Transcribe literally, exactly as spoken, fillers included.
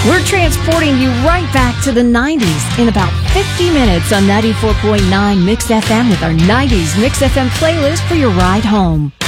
We're transporting you right back to the nineties in about fifty minutes on ninety-four point nine Mix F M with our nineties Mix F M playlist for your ride home.